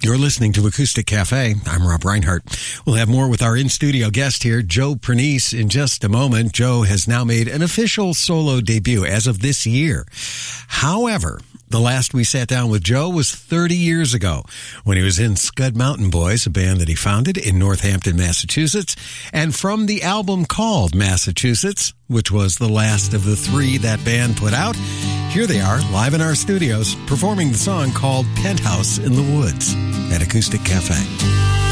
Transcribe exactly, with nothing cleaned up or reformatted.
You're listening to Acoustic Cafe. I'm Rob Reinhardt. We'll have more with our in-studio guest here, Joe Pernice, in just a moment. Joe has now made an official solo debut as of this year. However, the last we sat down with Joe was thirty years ago when he was in Scud Mountain Boys, a band that he founded in Northampton, Massachusetts. And from the album called Massachusetts, which was the last of the three that band put out, here they are, live in our studios, performing the song called Penthouse in the Woods at Acoustic Cafe.